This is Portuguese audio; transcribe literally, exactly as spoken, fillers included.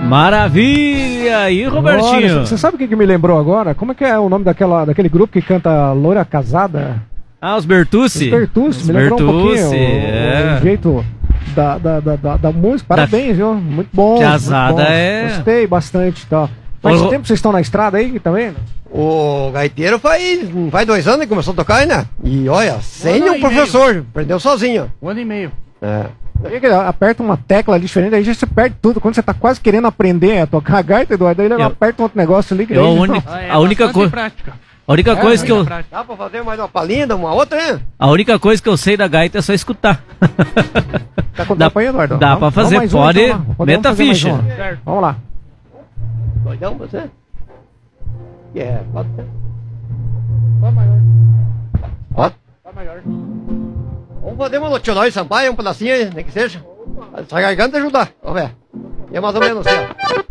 Maravilha! aí, Robertinho? Olha, você sabe o que, que me lembrou agora? Como é que é o nome daquela, daquele grupo que canta Loira Casada? Ah, os Bertucci. Os Bertucci, Os me lembrou um pouquinho Bertucci, o, é. o jeito da, da, da, da, da música. Parabéns, viu? Muito bom. Piazada muito bom. é- Gostei bastante. Tá. Faz Ô, tempo que vocês estão na estrada aí também? O gaiteiro faz, faz dois anos que começou a tocar, né? E olha, sem Um ano um e professor, aprendeu sozinho. Um ano e meio. É. Aí que aperta uma tecla ali diferente, aí já você perde tudo. Quando você tá quase querendo aprender a tocar a gaita, Eduardo, aí ele Eu- aperta um outro negócio ali. que Eu, daí a, já- uni- Ah, é a única bastante coisa, prática. a única coisa que eu, muita prática. Dá pra fazer mais uma palhinha, uma outra, né? a única coisa que eu sei da gaita é só escutar. Tá com Dá- tempo aí, Eduardo? dá Vamos- pra fazer, vamos mais uma, pode- então, lá. Podemos meta fazer mais ficha. uma. Certo. Vamos lá. Doidão você? É, pode ser. Fá maior. Pode. Fá maior. Vamos fazer uma Lotionói e Sampaio, um pedacinho aí, nem que seja. Essa garganta ajudar, vamos ver. E é mais ou menos assim, ó.